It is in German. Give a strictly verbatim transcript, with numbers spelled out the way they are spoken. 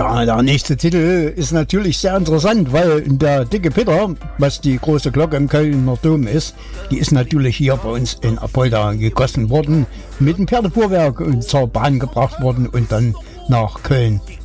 Ja, der nächste Titel ist natürlich sehr interessant, weil der dicke Peter, was die große Glocke im Kölner Dom ist, die ist natürlich hier bei uns in Apolda gegossen worden, mit dem Pferdefuhrwerk zur Bahn gebracht worden und dann nach Köln